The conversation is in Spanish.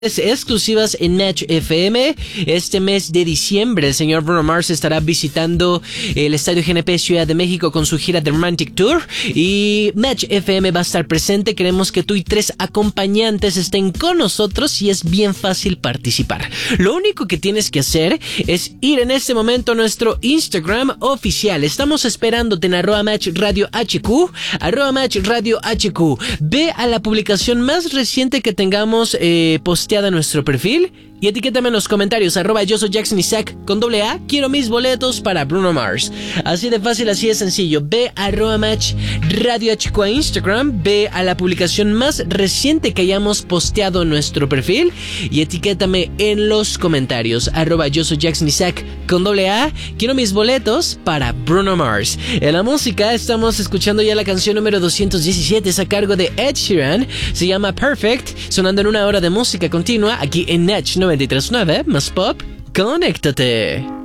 exclusivas en Natch FM. Este mes de diciembre el señor Bruno Mars estará visitando el Estadio GNP Ciudad de México con su gira The Romantic Tour y Natch FM va a estar presente. Queremos que tú y 3 acompañantes estén con nosotros y es bien fácil participar. Lo único que tienes que hacer es ir en este momento a nuestro Instagram oficial. Estamos esperándote en @MatchRadioHQ, @MatchRadioHQ. Ve a la publicación más reciente que tengamos posteada en nuestro perfil y etiquétame en los comentarios @yo soy Jackson Isaac con @A. Quiero mis boletos para Bruno Mars. Así de fácil, así de sencillo. Ve a @MatchRadioHQ a Instagram, ve a la publicación más reciente que hayamos posteado en nuestro perfil y etiquétame en los comentarios @yo soy Jackson Isaac con @A. Quiero mis boletos para Bruno Mars. En la música estamos escuchando ya la canción número 217, es a cargo de Ed Sheeran, se llama Perfect, sonando en una hora de música continua aquí en Natch 93.9 más pop. Conéctate.